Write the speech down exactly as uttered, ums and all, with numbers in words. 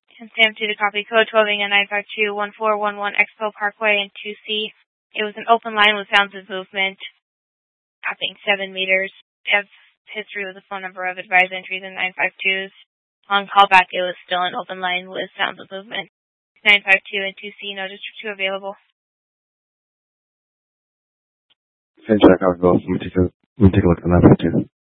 And Sam two to copy. Code twelve A nine five two one four one one Expo Parkway in two C. It was an open line with sounds of movement. Copying seven meters. Have history with the phone number of advised entries in nine five twos. On callback, it was still an open line with sounds of movement. nine five two and two C, no district two available. Same check, I'll go. Let me take a, let me take a look at the nine five two.